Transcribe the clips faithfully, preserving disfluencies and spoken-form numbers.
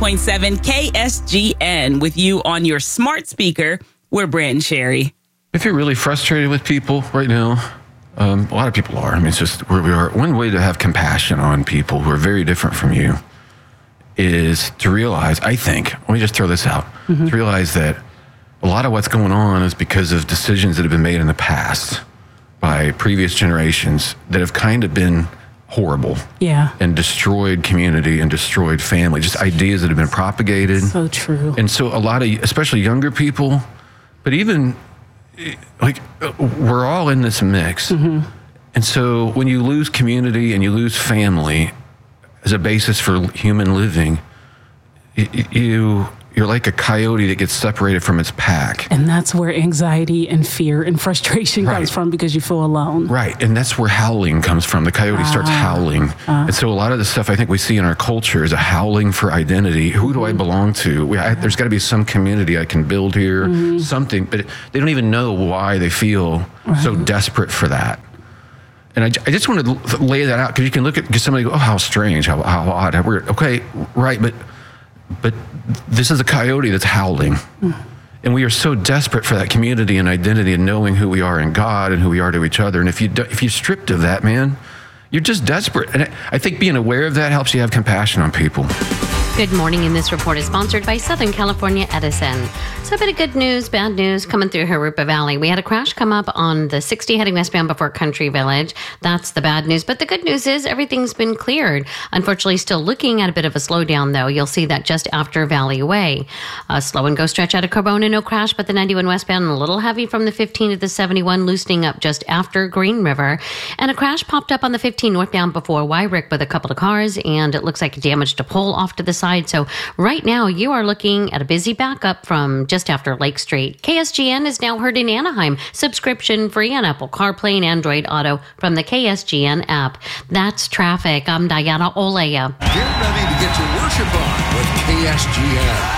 point seven K S G N with you on your smart speaker. We're Brand and Sherry. If you're really frustrated with people right now, um, a lot of people are. I mean, it's just where we are. One way to have compassion on people who are very different from you is to realize, I think, let me just throw this out, mm-hmm. to realize that a lot of what's going on is because of decisions that have been made in the past by previous generations that have kind of been horrible. Yeah. And destroyed community and destroyed family. Just ideas that have been propagated. So true. And so a lot of, especially younger people, but even like we're all in this mix. Mm-hmm. And so when you lose community and you lose family as a basis for human living, you you're like a coyote that gets separated from its pack. And that's where anxiety and fear and frustration right. comes from, because you feel alone. Right. And that's where howling comes from. The coyote uh, starts howling. Uh, and so a lot of the stuff I think we see in our culture is a howling for identity. Who do I belong to? We, I, there's got to be some community I can build here, mm-hmm. something. But they don't even know why they feel right. so desperate for that. And I, I just want to lay that out, because you can look at because somebody go, oh, how strange, how, how odd, how weird. Okay, right, but but this is a coyote that's howling. Mm. And we are so desperate for that community and identity and knowing who we are in God and who we are to each other. And if you do, if you're stripped of that, man, you're just desperate. And I think being aware of that helps you have compassion on people. Good morning, and this report is sponsored by Southern California Edison. So a bit of good news, bad news coming through Jurupa Valley. We had a crash come up on the sixty heading westbound before Country Village. That's the bad news. But the good news is everything's been cleared. Unfortunately, still looking at a bit of a slowdown, though. You'll see that just after Valley Way. A slow and go stretch out of Carbona, no crash, but the ninety-one westbound a little heavy from the fifteen to the seventy-one, loosening up just after Green River. And a crash popped up on the fifteen northbound before Wyrick with a couple of cars, and it looks like damage to pole off to the side. So right now you are looking at a busy backup from just after Lake Street. K S G N is now heard in Anaheim, subscription free on Apple CarPlay and Android Auto from the K S G N app. That's traffic. I'm Diana Olea. Get ready to get your worship on with K S G N.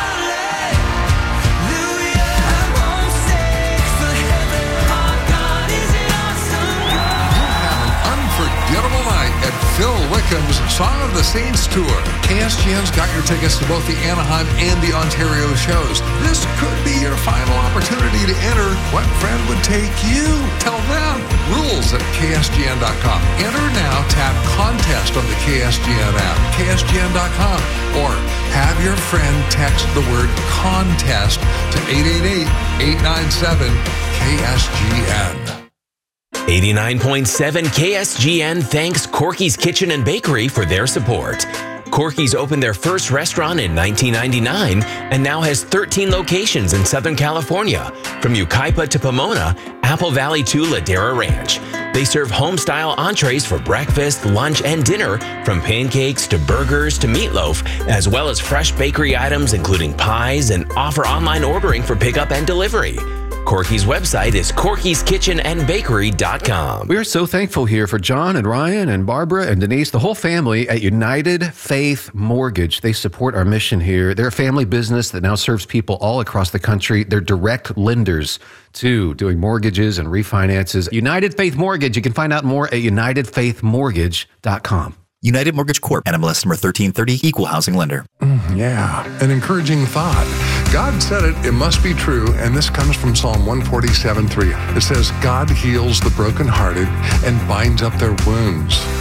Phil Wickham's Song of the Saints Tour. K S G N's got your tickets to both the Anaheim and the Ontario shows. This could be your final opportunity to enter. What friend would take you? Tell them. Rules at K S G N dot com. Enter now. Tap contest on the K S G N app. K S G N dot com. Or have your friend text the word contest to eight eight eight, eight nine seven, K S G N. eighty-nine point seven K S G N thanks Corky's Kitchen and Bakery for their support. Corky's opened their first restaurant in nineteen ninety-nine and now has thirteen locations in Southern California, from Yucaipa to Pomona, Apple Valley to Ladera Ranch. They serve home-style entrees for breakfast, lunch, and dinner, from pancakes to burgers to meatloaf, as well as fresh bakery items including pies, and offer online ordering for pickup and delivery. Corky's website is corkys kitchen and bakery dot com. We are so thankful here for John and Ryan and Barbara and Denise, the whole family at United Faith Mortgage. They support our mission here. They're a family business that now serves people all across the country. They're direct lenders, too, doing mortgages and refinances. United Faith Mortgage. You can find out more at united faith mortgage dot com. United Mortgage Corp. N M L S number thirteen thirty, Equal Housing Lender. Mm, yeah, an encouraging thought. God said it, it must be true, and this comes from Psalm one forty-seven three. It says, God heals the brokenhearted and binds up their wounds.